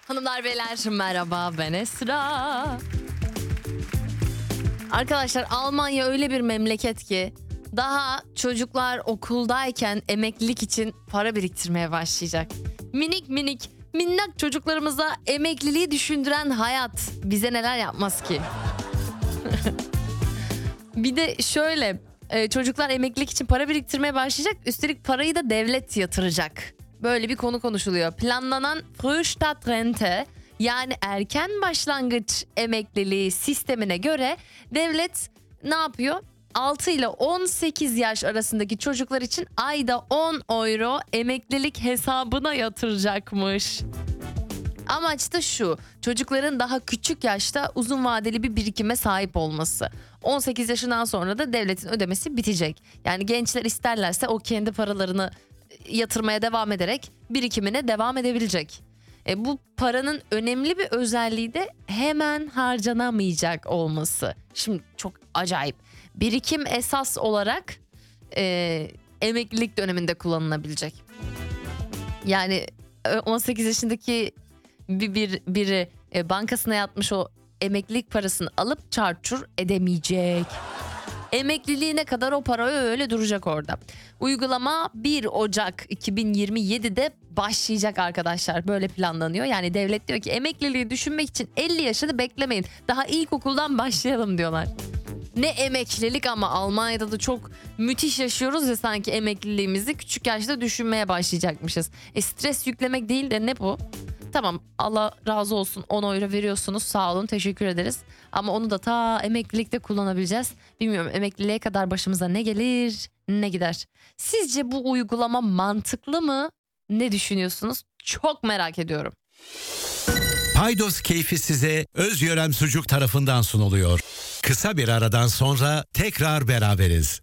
Hanımlar beyler merhaba, ben Esra. Arkadaşlar, Almanya öyle bir memleket ki daha çocuklar okuldayken emeklilik için para biriktirmeye başlayacak. Minnak çocuklarımıza emekliliği düşündüren hayat bize neler yapmaz ki? Bir de şöyle, çocuklar emeklilik için para biriktirmeye başlayacak, üstelik parayı da devlet yatıracak. Böyle bir konu konuşuluyor. Planlanan Frühstadtrente, yani erken başlangıç emekliliği sistemine göre devlet ne yapıyor? 6 ile 18 yaş arasındaki çocuklar için ayda 10 euro emeklilik hesabına yatıracakmış. Amaç da şu: çocukların daha küçük yaşta uzun vadeli bir birikime sahip olması. 18 yaşından sonra da devletin ödemesi bitecek. Yani gençler isterlerse o kendi paralarını yatırmaya devam ederek birikimine devam edebilecek. Bu paranın önemli bir özelliği de hemen harcanamayacak olması. Şimdi çok acayip. Birikim esas olarak emeklilik döneminde kullanılabilecek. Yani 18 yaşındaki biri bankasına yatmış o emeklilik parasını alıp çarçur edemeyecek. Emekliliğine kadar o para öyle duracak orada. Uygulama 1 Ocak 2027'de başlayacak arkadaşlar. Böyle planlanıyor. Yani devlet diyor ki emekliliği düşünmek için 50 yaşını beklemeyin. Daha ilkokuldan başlayalım diyorlar. Ne emeklilik ama Almanya'da da çok müthiş yaşıyoruz ya, sanki emekliliğimizi küçük yaşta düşünmeye başlayacakmışız. Stres yüklemek değil de ne bu? Tamam, Allah razı olsun, 10 euro veriyorsunuz, sağ olun, teşekkür ederiz. Ama onu da ta emeklilikte kullanabileceğiz. Bilmiyorum, emekliliğe kadar başımıza ne gelir ne gider. Sizce bu uygulama mantıklı mı? Ne düşünüyorsunuz? Çok merak ediyorum. Paydos keyfi size Özyörem Sucuk tarafından sunuluyor. Kısa bir aradan sonra tekrar beraberiz.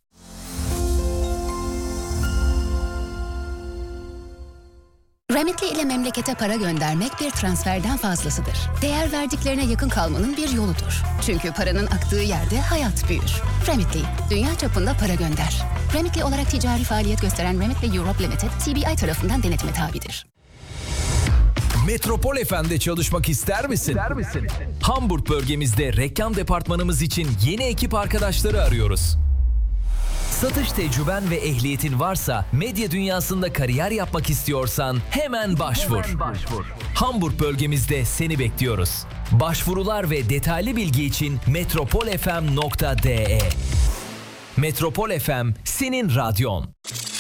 Remitly ile memlekete para göndermek bir transferden fazlasıdır. Değer verdiklerine yakın kalmanın bir yoludur. Çünkü paranın aktığı yerde hayat büyür. Remitly, dünya çapında para gönder. Remitly olarak ticari faaliyet gösteren Remitly Europe Limited, CBI tarafından denetime tabidir. Metropol FM'de çalışmak ister misin? Hamburg bölgemizde reklam departmanımız için yeni ekip arkadaşları arıyoruz. Satış tecrüben ve ehliyetin varsa, medya dünyasında kariyer yapmak istiyorsan hemen başvur. Hamburg bölgemizde seni bekliyoruz. Başvurular ve detaylı bilgi için metropolfm.de. Metropol FM senin radyon.